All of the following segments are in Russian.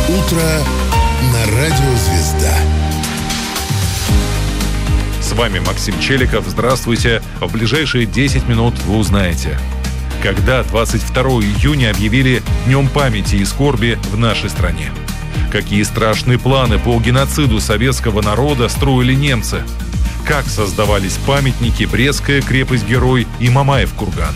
Утро на радио «Звезда». С вами Максим Челиков. Здравствуйте. В ближайшие 10 минут вы узнаете, когда 22 июня объявили Днем памяти и скорби в нашей стране. Какие страшные планы по геноциду советского народа строили немцы. Как создавались памятники Брестская крепость-герой и Мамаев курган.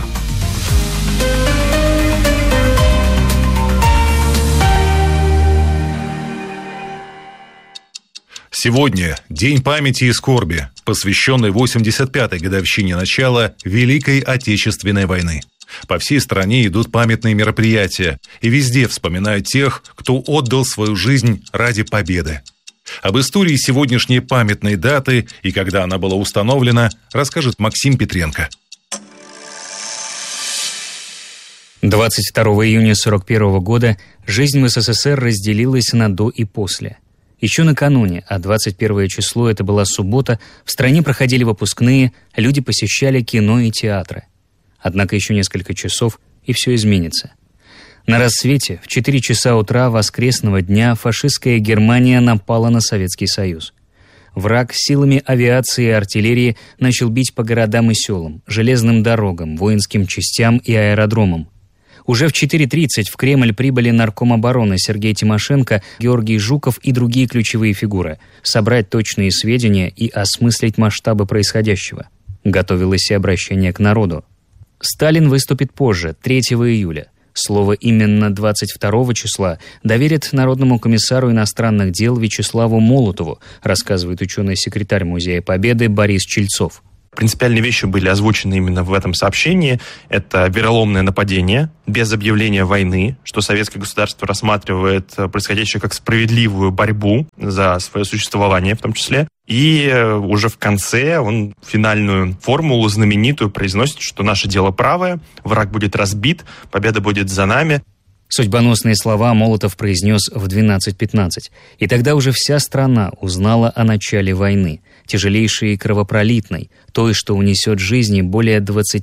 Сегодня День памяти и скорби, посвященный 85-й годовщине начала Великой Отечественной войны. По всей стране идут памятные мероприятия, и везде вспоминают тех, кто отдал свою жизнь ради победы. Об истории сегодняшней памятной даты и когда она была установлена, расскажет Максим Петренко. 22 июня 1941 года жизнь в СССР разделилась на «до» и «после». Еще накануне, а 21 число, это была суббота, в стране проходили выпускные, люди посещали кино и театры. Однако еще несколько часов, и все изменится. На рассвете, в 4 часа утра воскресного дня, фашистская Германия напала на Советский Союз. Враг силами авиации и артиллерии начал бить по городам и селам, железным дорогам, воинским частям и аэродромам. Уже в 4:30 в Кремль прибыли нарком обороны Сергей Тимошенко, Георгий Жуков и другие ключевые фигуры, собрать точные сведения и осмыслить масштабы происходящего. Готовилось и обращение к народу. Сталин выступит позже, 3 июля. Слово именно 22 числа доверит Народному комиссару иностранных дел Вячеславу Молотову, рассказывает ученый-секретарь Музея Победы Борис Чельцов. Принципиальные вещи были озвучены именно в этом сообщении. Это вероломное нападение без объявления войны, что советское государство рассматривает происходящее как справедливую борьбу за свое существование в том числе. И уже в конце он финальную формулу знаменитую произносит, что наше дело правое, враг будет разбит, победа будет за нами. Судьбоносные слова Молотов произнес в 12:15. И тогда уже вся страна узнала о начале войны, тяжелейшей и кровопролитной, той, что унесет жизни более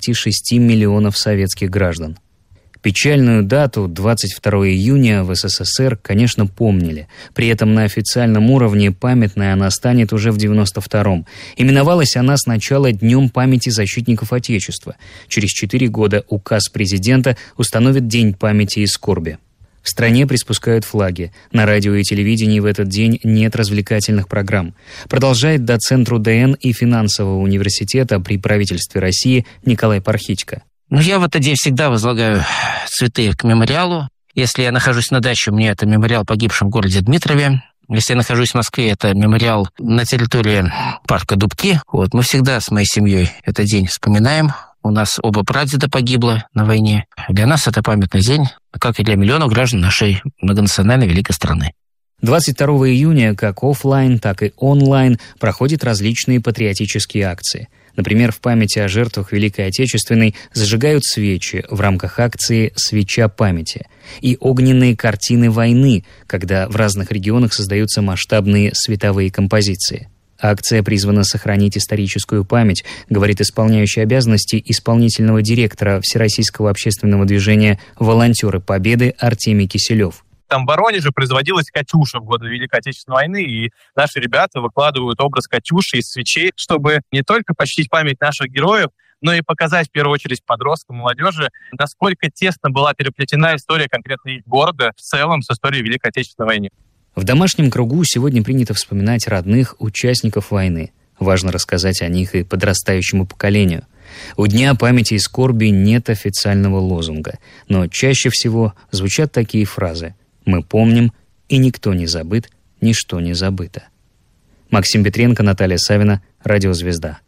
26 миллионов советских граждан. Печальную дату, 22 июня, в СССР, конечно, помнили. При этом на официальном уровне памятной она станет уже в 92-м. Именовалась она сначала Днем памяти защитников Отечества. Через 4 года указ президента установит День памяти и скорби. В стране приспускают флаги. На радио и телевидении в этот день нет развлекательных программ. Продолжает доцент РУДН и финансового университета при правительстве России Николай Пархитько. Я в этот день всегда возлагаю цветы к мемориалу. Если я нахожусь на даче, у меня это мемориал погибшим в городе Дмитрове. Если я нахожусь в Москве, это мемориал на территории парка Дубки. Мы всегда с моей семьей этот день вспоминаем. У нас оба прадеда погибло на войне. Для нас это памятный день, как и для миллионов граждан нашей многонациональной великой страны. 22 июня как офлайн, так и онлайн проходят различные патриотические акции. Например, в памяти о жертвах Великой Отечественной зажигают свечи в рамках акции «Свеча памяти» и огненные картины войны, когда в разных регионах создаются масштабные световые композиции. Акция призвана сохранить историческую память, говорит исполняющий обязанности исполнительного директора Всероссийского общественного движения «Волонтеры Победы» Артемий Киселев. Там в Воронеже производилась «Катюша» в годы Великой Отечественной войны, и наши ребята выкладывают образ «Катюши» из свечей, чтобы не только почтить память наших героев, но и показать, в первую очередь, подросткам, молодежи, насколько тесно была переплетена история конкретно их города в целом с историей Великой Отечественной войны. В домашнем кругу сегодня принято вспоминать родных участников войны. Важно рассказать о них и подрастающему поколению. У Дня памяти и скорби нет официального лозунга, но чаще всего звучат такие фразы: «Мы помним, и никто не забыт, ничто не забыто». Максим Петренко, Наталья Савина, Радио «Звезда».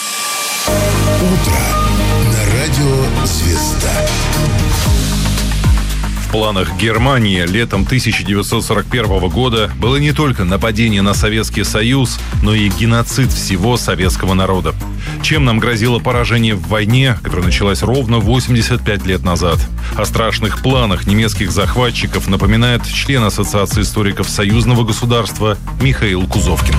Утро на радио «Звезда». В планах Германии летом 1941 года было не только нападение на Советский Союз, но и геноцид всего советского народа. Чем нам грозило поражение в войне, которая началась ровно 85 лет назад? О страшных планах немецких захватчиков напоминает член Ассоциации историков союзного государства Михаил Кузовкин.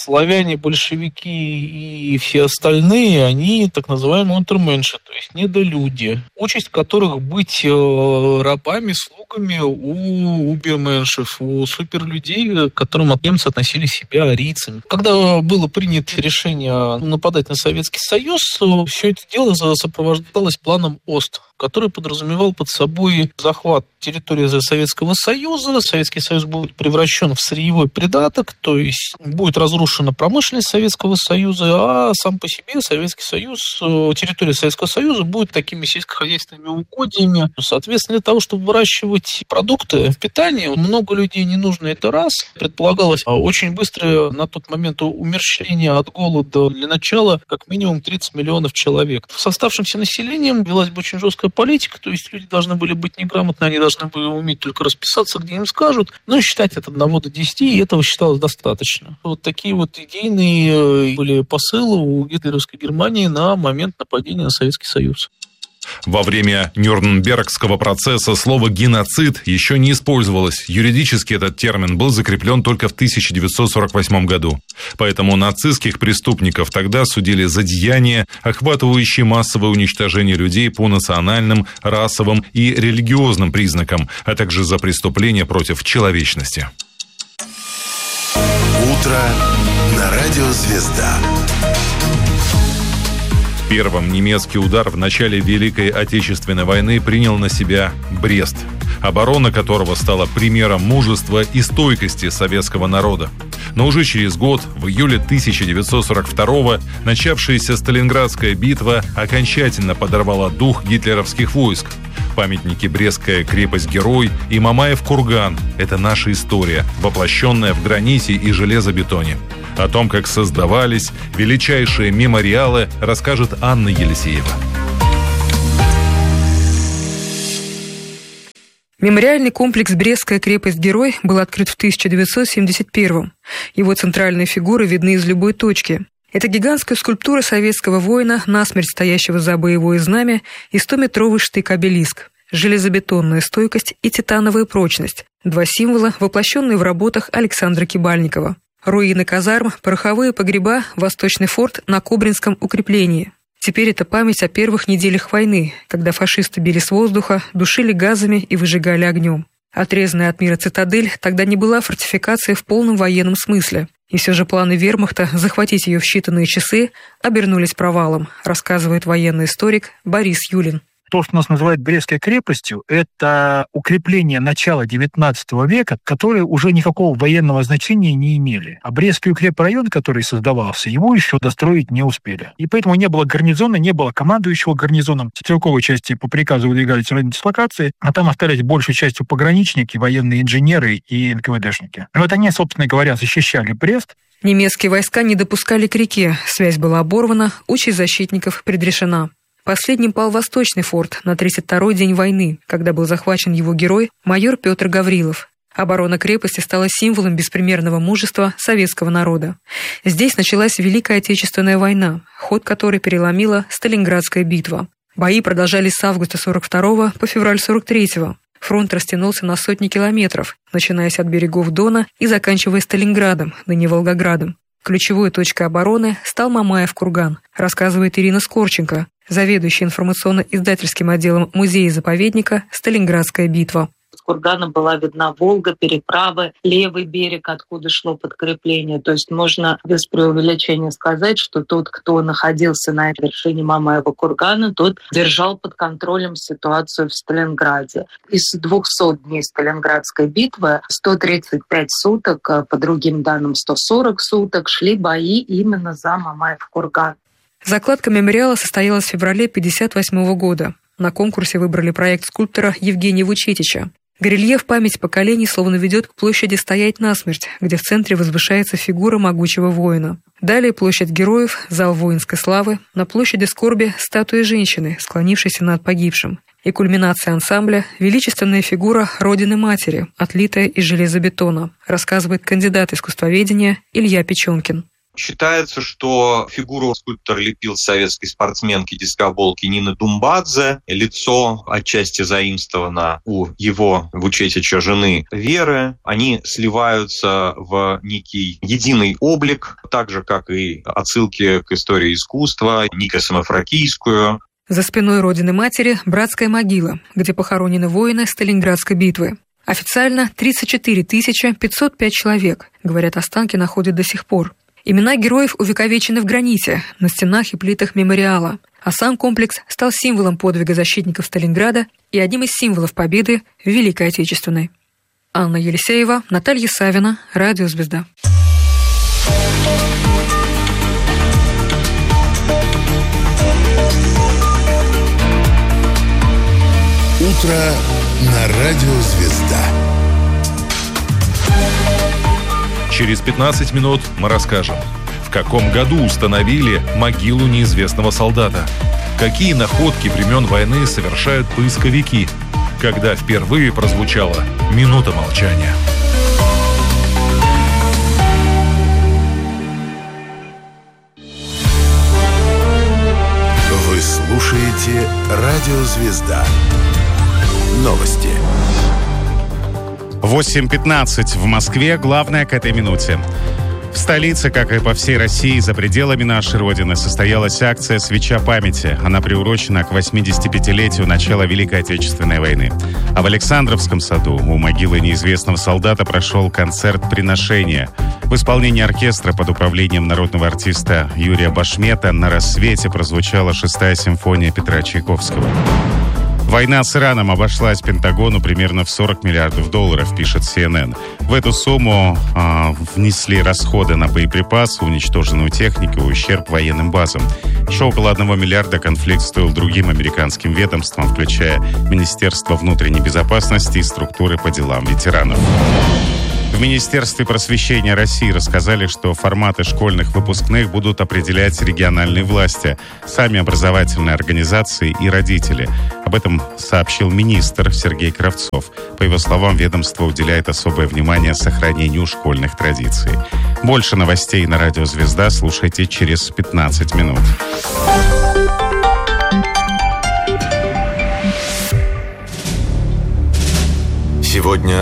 славяне, большевики и все остальные, они так называемые унтерменши, то есть недолюди, участь которых быть рабами, слугами у уберменшев, у суперлюдей, к которым немцы относили себя арийцами. Когда было принято решение нападать на Советский Союз, все это дело сопровождалось планом ОСТ, который подразумевал под собой захват территории Советского Союза. Советский Союз будет превращен в сырьевой придаток, то есть будет разрушена промышленность Советского Союза, а сам по себе Советский Союз, территория Советского Союза будет такими сельскохозяйственными угодьями. Соответственно, для того, чтобы выращивать продукты питания, много людей не нужно, это раз. Предполагалось очень быстрое на тот момент умерщвление от голода для начала как минимум 30 миллионов человек. С оставшимся населением велась бы очень жесткая политика, то есть люди должны были быть неграмотны, они должны были уметь только расписаться, где им скажут, но считать от 1 до 10, и этого считалось достаточно. Вот такие вот идейные были посылы у гитлеровской Германии на момент нападения на Советский Союз. Во время Нюрнбергского процесса слово «геноцид» еще не использовалось. Юридически этот термин был закреплен только в 1948 году. Поэтому нацистских преступников тогда судили за деяния, охватывающие массовое уничтожение людей по национальным, расовым и религиозным признакам, а также за преступления против человечности. Утро на радио «Звезда». Первым немецкий удар в начале Великой Отечественной войны принял на себя Брест, оборона которого стала примером мужества и стойкости советского народа. Но уже через год, в июле 1942-го, начавшаяся Сталинградская битва окончательно подорвала дух гитлеровских войск. Памятники «Брестская крепость-герой» и «Мамаев курган» — это наша история, воплощенная в граните и железобетоне. О том, как создавались величайшие мемориалы, расскажет Анна Елисеева. Мемориальный комплекс «Брестская крепость-герой» был открыт в 1971-м. Его центральные фигуры видны из любой точки. Это гигантская скульптура советского воина, насмерть стоящего за боевое знамя, и 100-метровый штык-обелиск. Железобетонная стойкость и титановая прочность – два символа, воплощенные в работах Александра Кибальникова. Руины казарм, пороховые погреба, Восточный форт на Кобринском укреплении. Теперь это память о первых неделях войны, когда фашисты били с воздуха, душили газами и выжигали огнем. Отрезанная от мира цитадель тогда не была фортификацией в полном военном смысле. И все же планы вермахта захватить ее в считанные часы обернулись провалом, рассказывает военный историк Борис Юлин. То, что нас называют Брестской крепостью, это укрепления начала XIX века, которые уже никакого военного значения не имели. А Брестский укрепрайон, который создавался, его еще достроить не успели. И поэтому не было гарнизона, не было командующего гарнизоном. Стрелковой части по приказу выдвигались в район дислокации, а там остались большей частью пограничники, военные инженеры и НКВДшники. И вот они, собственно говоря, защищали Брест. Немецкие войска не допускали к реке, связь была оборвана, участь защитников предрешена. Последним пал Восточный форт на 32-й день войны, когда был захвачен его герой, майор Петр Гаврилов. Оборона крепости стала символом беспримерного мужества советского народа. Здесь началась Великая Отечественная война, ход которой переломила Сталинградская битва. Бои продолжались с августа 42 по февраль 43-го. Фронт растянулся на сотни километров, начинаясь от берегов Дона и заканчивая Сталинградом, ныне Волгоградом. Ключевой точкой обороны стал Мамаев курган, рассказывает Ирина Скорченко, заведующая информационно-издательским отделом музея-заповедника «Сталинградская битва». С кургана была видна Волга, переправы, левый берег, откуда шло подкрепление. То есть можно без преувеличения сказать, что тот, кто находился на вершине Мамаева кургана, тот держал под контролем ситуацию в Сталинграде. Из 200 дней Сталинградской битвы 135 суток, по другим данным 140 суток, шли бои именно за Мамаев курган. Закладка мемориала состоялась в феврале 1958 года. На конкурсе выбрали проект скульптора Евгения Вучетича. Горельеф «Память поколений» словно ведет к площади «Стоять насмерть», где в центре возвышается фигура могучего воина. Далее площадь Героев, зал воинской славы, на площади скорби статуя женщины, склонившейся над погибшим. И кульминация ансамбля – величественная фигура Родины-Матери, отлитая из железобетона, рассказывает кандидат искусствоведения Илья Печенкин. Считается, что фигуру скульптор лепил советской спортсменки дискоболки Нины Думбадзе. Лицо отчасти заимствовано у его в учетича жены Веры. Они сливаются в некий единый облик, так же, как и отсылки к истории искусства, Нико Самофракийскую. За спиной родины матери братская могила, где похоронены воины Сталинградской битвы. Официально 34 505 человек, говорят, останки находят до сих пор. Имена героев увековечены в граните, на стенах и плитах мемориала. А сам комплекс стал символом подвига защитников Сталинграда и одним из символов победы в Великой Отечественной. Анна Елисеева, Наталья Савина, Радио «Звезда». Утро на Радио «Звезда». Через 15 минут мы расскажем, в каком году установили могилу неизвестного солдата, какие находки времен войны совершают поисковики, когда впервые прозвучала минута молчания. Вы слушаете Радио «Звезда». Новости. 8:15 в Москве. Главное к этой минуте. В столице, как и по всей России, за пределами нашей Родины, состоялась акция «Свеча памяти». Она приурочена к 85-летию начала Великой Отечественной войны. А в Александровском саду у могилы неизвестного солдата прошел концерт «Приношение». В исполнении оркестра под управлением народного артиста Юрия Башмета на рассвете прозвучала 6-я симфония Петра Чайковского. Война с Ираном обошлась Пентагону примерно в $40 миллиардов, пишет CNN. В эту сумму внесли расходы на боеприпасы, уничтоженную технику и ущерб военным базам. Еще около $1 миллиарда конфликт стоил другим американским ведомствам, включая Министерство внутренней безопасности и структуры по делам ветеранов. В Министерстве просвещения России рассказали, что форматы школьных выпускных будут определять региональные власти, сами образовательные организации и родители. Об этом сообщил министр Сергей Кравцов. По его словам, ведомство уделяет особое внимание сохранению школьных традиций. Больше новостей на Радио «Звезда» слушайте через 15 минут. Сегодня